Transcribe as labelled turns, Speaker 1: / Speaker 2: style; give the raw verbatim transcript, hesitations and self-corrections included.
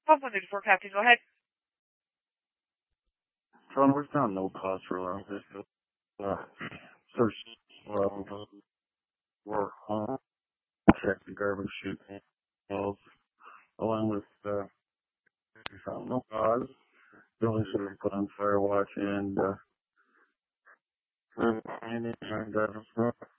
Speaker 1: Pump one thirty-four, Captain, go ahead.
Speaker 2: John, we found no cause for alarm. Just uh, search well, work home, check the garbage chute panels, along with uh, we found no cause. Building should have put on fire watch and uh, and, and uh,